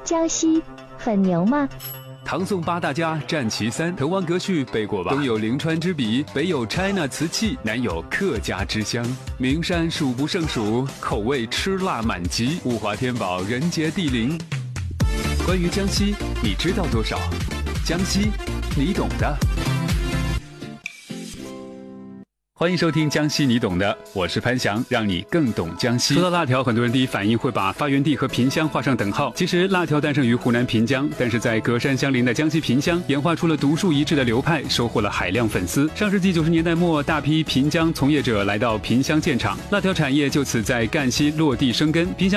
江西很牛吗？ 唐宋八大家占其三，滕王阁序背过吧？东有临川之笔，北有 China 瓷器，南有客家之乡。名山数不胜数，口味吃辣满级，物华天宝，人杰地灵。关于江西，你知道多少？江西，你懂的。欢迎收听江西你懂的，我是潘翔，让你更懂江西。说到辣条，很多人第一反应会把发源地和萍乡画上等号。其实辣条诞生于湖南萍江，但是在隔山相邻的江西萍乡演化出了独树一帜的流派，收获了海量粉丝。上世纪90年代末，大批萍江从业者来到萍乡建厂，辣条产业就此在赣西落地生根。萍乡